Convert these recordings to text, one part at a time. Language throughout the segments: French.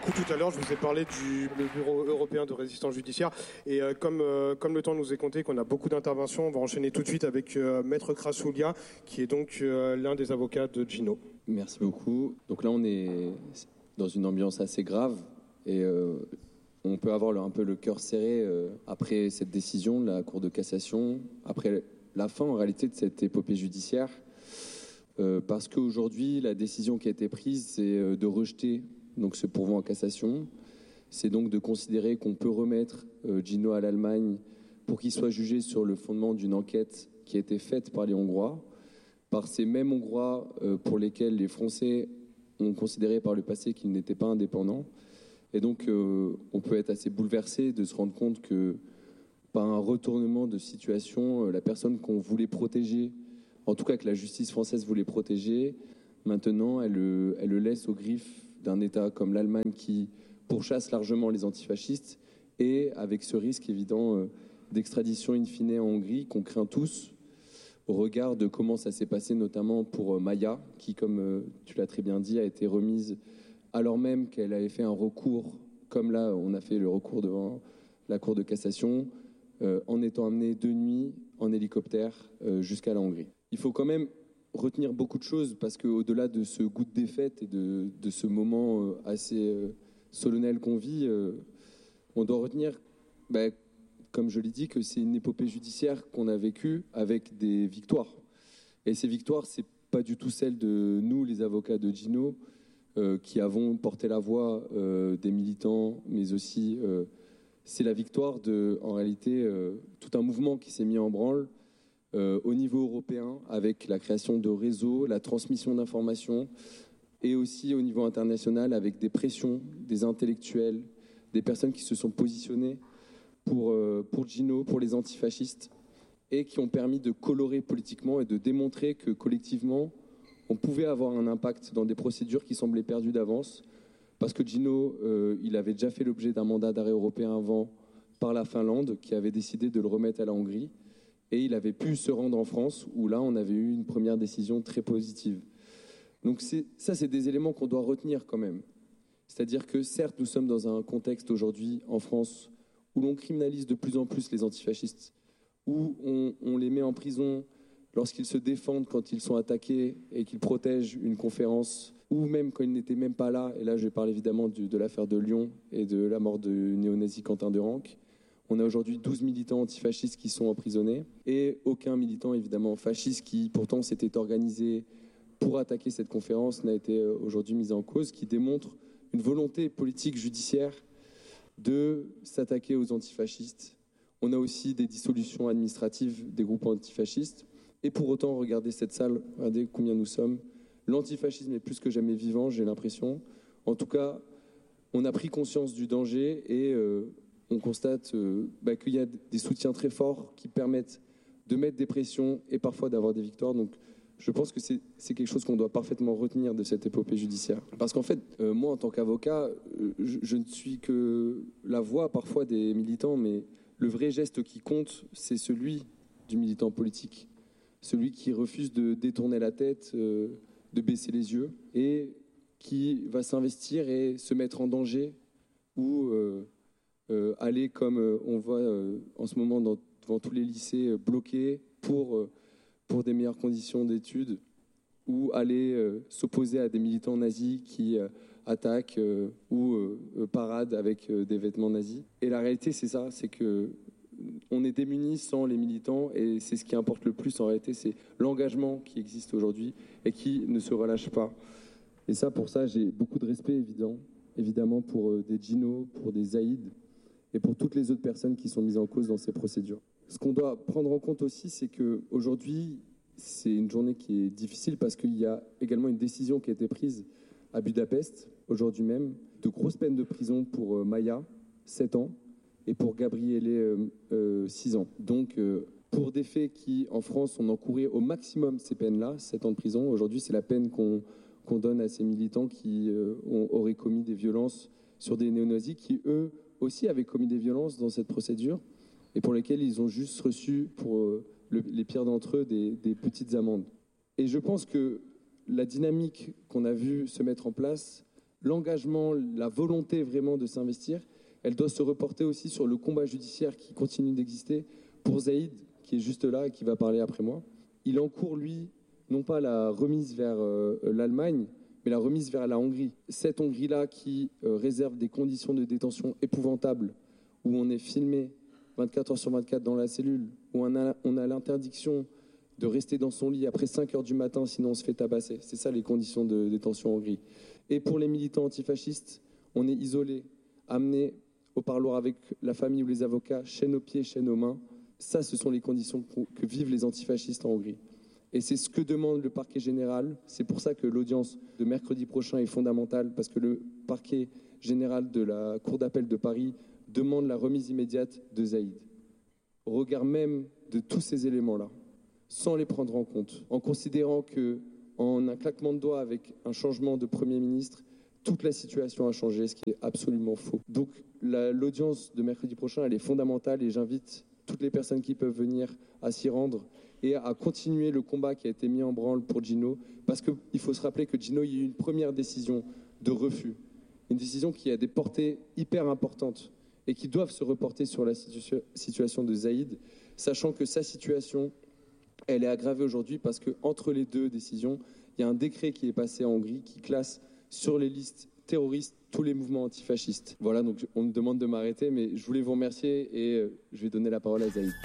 coup, tout à l'heure, je vous ai parlé du Bureau européen de résistance judiciaire. Et comme le temps nous est compté, qu'on a beaucoup d'interventions, on va enchaîner tout de suite avec Maître Krasoulia, qui est donc l'un des avocats de Gino. Merci beaucoup. Donc là, on est dans une ambiance assez grave et on peut avoir un peu le cœur serré après cette décision de la Cour de cassation, après la fin en réalité de cette épopée judiciaire. Parce qu'aujourd'hui, la décision qui a été prise, c'est de rejeter donc, ce pourvoi en cassation. C'est donc de considérer qu'on peut remettre Gino à l'Allemagne pour qu'il soit jugé sur le fondement d'une enquête qui a été faite par les Hongrois, par ces mêmes Hongrois pour lesquels les Français ont considéré par le passé qu'ils n'étaient pas indépendants. Et donc, on peut être assez bouleversé de se rendre compte que, par un retournement de situation, la personne qu'on voulait protéger, en tout cas que la justice française voulait protéger, maintenant elle le laisse aux griffes d'un État comme l'Allemagne qui pourchasse largement les antifascistes et avec ce risque évident d'extradition in fine en Hongrie qu'on craint tous au regard de comment ça s'est passé notamment pour Maya qui, comme tu l'as très bien dit, a été remise alors même qu'elle avait fait un recours, comme là on a fait le recours devant la Cour de cassation, en étant amenée de nuit en hélicoptère jusqu'à la Hongrie. Il faut quand même retenir beaucoup de choses parce qu'au-delà de ce goût de défaite et de ce moment assez solennel qu'on vit, on doit retenir, comme je l'ai dit, que c'est une épopée judiciaire qu'on a vécue avec des victoires. Et ces victoires, c'est pas du tout celles de nous, les avocats de Gino, qui avons porté la voix des militants, mais aussi c'est la victoire de, en réalité, tout un mouvement qui s'est mis en branle au niveau européen avec la création de réseaux, la transmission d'informations et aussi au niveau international avec des pressions, des intellectuels, des personnes qui se sont positionnées pour Gino, pour les antifascistes et qui ont permis de colorer politiquement et de démontrer que collectivement, on pouvait avoir un impact dans des procédures qui semblaient perdues d'avance parce que Gino, il avait déjà fait l'objet d'un mandat d'arrêt européen avant par la Finlande qui avait décidé de le remettre à la Hongrie. Et il avait pu se rendre en France, où là, on avait eu une première décision très positive. Donc ça, c'est des éléments qu'on doit retenir quand même. C'est-à-dire que certes, nous sommes dans un contexte aujourd'hui en France où l'on criminalise de plus en plus les antifascistes, où on les met en prison lorsqu'ils se défendent quand ils sont attaqués et qu'ils protègent une conférence, ou même quand ils n'étaient même pas là. Et là, je parle évidemment de l'affaire de Lyon et de la mort du néo-nazi Quentin de Ranc. On a aujourd'hui 12 militants antifascistes qui sont emprisonnés et aucun militant évidemment fasciste qui pourtant s'était organisé pour attaquer cette conférence n'a été aujourd'hui mis en cause, qui démontre une volonté politique judiciaire de s'attaquer aux antifascistes. On a aussi des dissolutions administratives des groupes antifascistes et pour autant, regardez cette salle, regardez combien nous sommes. L'antifascisme est plus que jamais vivant, j'ai l'impression. En tout cas, on a pris conscience du danger et on constate qu'il y a des soutiens très forts qui permettent de mettre des pressions et parfois d'avoir des victoires. Donc je pense que c'est quelque chose qu'on doit parfaitement retenir de cette épopée judiciaire. Parce qu'en fait, moi en tant qu'avocat, je ne suis que la voix parfois des militants, mais le vrai geste qui compte, c'est celui du militant politique. Celui qui refuse de détourner la tête, de baisser les yeux et qui va s'investir et se mettre en danger ou aller comme on voit en ce moment devant tous les lycées bloqués pour des meilleures conditions d'études ou aller s'opposer à des militants nazis qui attaquent ou paradent avec des vêtements nazis. Et la réalité, c'est ça, c'est que on est démunis sans les militants et c'est ce qui importe le plus en réalité, c'est l'engagement qui existe aujourd'hui et qui ne se relâche pas. Et ça, pour ça, j'ai beaucoup de respect évidemment pour des Gino, pour des Zaïd et pour toutes les autres personnes qui sont mises en cause dans ces procédures. Ce qu'on doit prendre en compte aussi, c'est qu'aujourd'hui, c'est une journée qui est difficile parce qu'il y a également une décision qui a été prise à Budapest, aujourd'hui même, de grosses peines de prison pour Maya, 7 ans, et pour Gabriele, 6 ans. Donc, pour des faits qui, en France, on encourait au maximum ces peines-là, 7 ans de prison, aujourd'hui, c'est la peine qu'on donne à ces militants qui auraient commis des violences sur des néo-nazis qui, eux, aussi avaient commis des violences dans cette procédure et pour lesquels ils ont juste reçu, pour les pires d'entre eux, des petites amendes. Et je pense que la dynamique qu'on a vue se mettre en place, l'engagement, la volonté vraiment de s'investir, elle doit se reporter aussi sur le combat judiciaire qui continue d'exister pour Zaïd, qui est juste là et qui va parler après moi. Il encourt, lui, non pas la remise vers l'Allemagne, mais la remise vers la Hongrie. Cette Hongrie-là qui réserve des conditions de détention épouvantables, où on est filmé 24 heures sur 24 dans la cellule, où on a l'interdiction de rester dans son lit après 5 heures du matin, sinon on se fait tabasser. C'est ça les conditions de détention en Hongrie. Et pour les militants antifascistes, on est isolé, amené au parloir avec la famille ou les avocats, chaîne aux pieds, chaîne aux mains. Ça, ce sont les conditions que vivent les antifascistes en Hongrie. Et c'est ce que demande le parquet général. C'est pour ça que l'audience de mercredi prochain est fondamentale, parce que le parquet général de la Cour d'appel de Paris demande la remise immédiate de Zaïd. Au regard même de tous ces éléments-là, sans les prendre en compte, en considérant qu'en un claquement de doigts avec un changement de Premier ministre, toute la situation a changé, ce qui est absolument faux. Donc l'audience de mercredi prochain, elle est fondamentale et j'invite toutes les personnes qui peuvent venir à s'y rendre et à continuer le combat qui a été mis en branle pour Gino, parce qu'il faut se rappeler que Gino, il y a eu une première décision de refus, une décision qui a des portées hyper importantes et qui doivent se reporter sur la situation de Zaïd, sachant que sa situation, elle est aggravée aujourd'hui parce qu'entre les deux décisions, il y a un décret qui est passé en Hongrie qui classe sur les listes terroristes tous les mouvements antifascistes. Voilà, donc on me demande de m'arrêter, mais je voulais vous remercier et je vais donner la parole à Zaïd.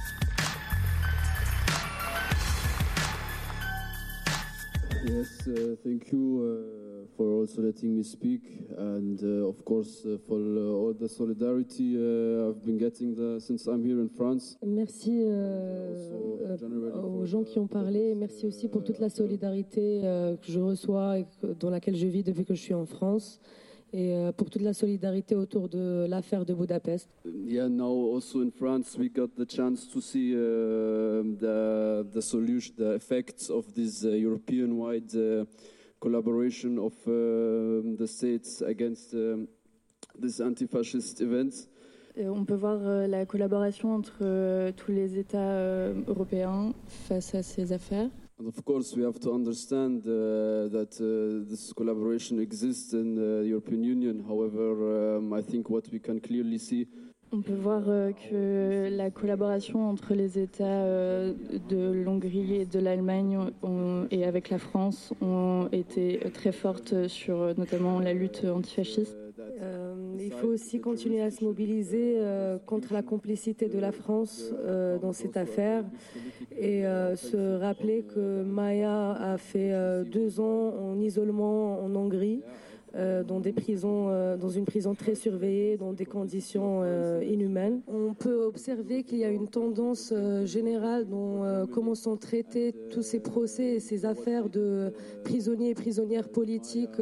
Yes, thank you for also letting me speak, and of course for all the solidarity I've been getting since I'm here in France. Merci aux gens qui ont parlé, merci aussi pour toute la solidarité que je reçois et dans laquelle je vis depuis que je suis en France. Et pour toute la solidarité autour de l'affaire de Budapest. Yeah, now also in France we got the chance to see the solution, the effects of this European-wide collaboration of the states against this anti-fascist events. On peut voir la collaboration entre tous les États européens face à ces affaires. And of course, we have to understand that this collaboration exists in the European Union. However, I think what we can clearly see. On peut voir que la collaboration entre les États de l'Hongrie et de l'Allemagne et avec la France ont été très fortes sur notamment la lutte antifasciste. Il faut aussi continuer à se mobiliser contre la complicité de la France dans cette affaire et se rappeler que Maya a fait 2 ans en isolement en Hongrie. Dans des prisons, dans une prison très surveillée, dans des conditions inhumaines. On peut observer qu'il y a une tendance générale dans comment sont traités tous ces procès et ces affaires de prisonniers et prisonnières politiques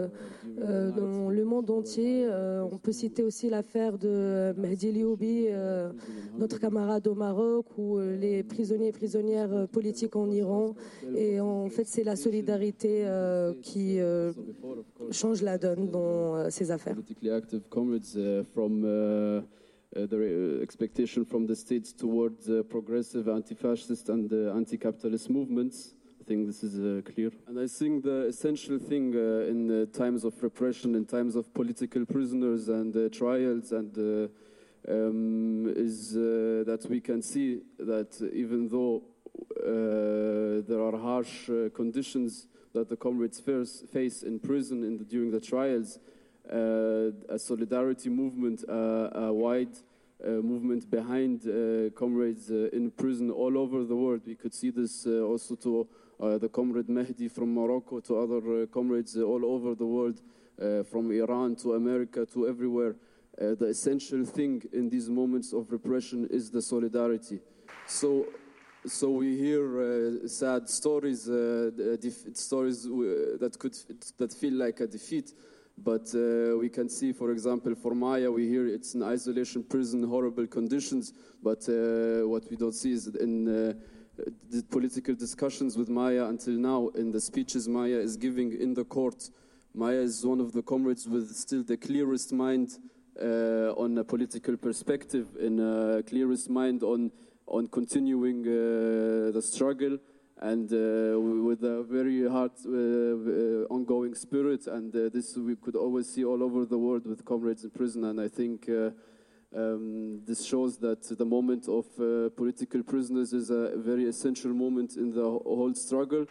dans le monde entier. On peut citer aussi l'affaire de Mehdi Lioubi, notre camarade au Maroc, ou les prisonniers et prisonnières politiques en Iran. Et en fait, c'est la solidarité qui change la donne dans ces affaires. Politically active comrades from the expectation from the states towards progressive anti-fascist and anti-capitalist movements. I think this is clear. And I think the essential thing in times of repression, in times of political prisoners and trials, and is that we can see that even though there are harsh conditions that the comrades face in prison during the trials, a solidarity movement, a wide movement behind comrades in prison all over the world. We could see this also to the comrade Mehdi from Morocco, to other comrades all over the world, from Iran to America to everywhere. The essential thing in these moments of repression is the solidarity. So we hear sad stories, stories that feel like a defeat. But we can see, for example, for Maya, we hear it's an isolation prison, horrible conditions. But what we don't see is in the political discussions with Maya until now, in the speeches Maya is giving in the court, Maya is one of the comrades with still the clearest mind on a political perspective, in a clearest mind on continuing the struggle, and with a very hard ongoing spirit, and this we could always see all over the world with comrades in prison. And I think this shows that the moment of political prisoners is a very essential moment in the whole struggle.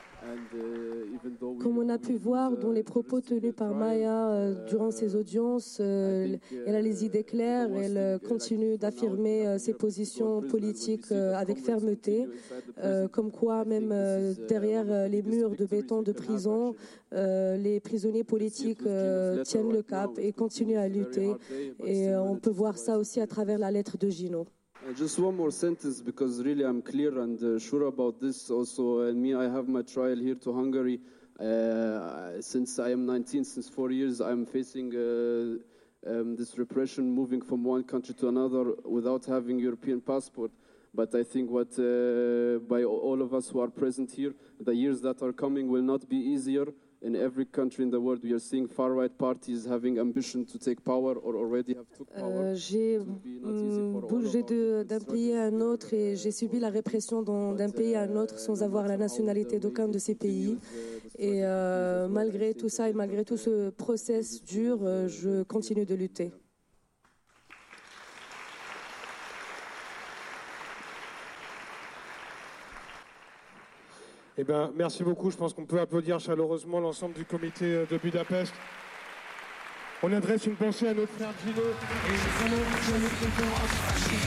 Comme on a pu voir dans les propos tenus par Maya durant ces audiences, elle a les idées claires, elle continue d'affirmer ses positions politiques avec fermeté, comme quoi même derrière les murs de béton de prison, les prisonniers politiques tiennent le cap et continuent à lutter. Et on peut voir ça aussi à travers la lettre de Gino. Just one more sentence, because really I'm clear and sure about this also. And me, I have my trial here to Hungary. Since I am 19, since 4 years, I'm facing this repression, moving from one country to another without having European passport. But I think what by all of us who are present here, the years that are coming will not be easier. In every country in the world, we are seeing far-right parties having ambition to take power or already have took power. J'ai bougé d'un pays à un autre et j'ai subi la répression d'un pays à un autre sans avoir la nationalité d'aucun de ces pays. Et malgré tout ça et malgré tout ce process dur, je continue de lutter. Eh bien, merci beaucoup. Je pense qu'on peut applaudir chaleureusement l'ensemble du comité de Budapest. On adresse une pensée à notre frère Gino et vraiment,